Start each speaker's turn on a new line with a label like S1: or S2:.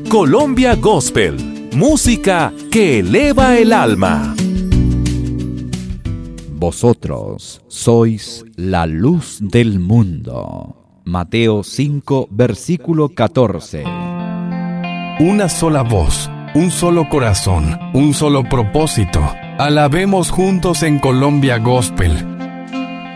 S1: Colombia Gospel, música que eleva el alma.
S2: Vosotros sois la luz del mundo. Mateo 5, versículo 14.
S3: Una sola voz, un solo corazón, un solo propósito. Alabemos juntos en Colombia Gospel.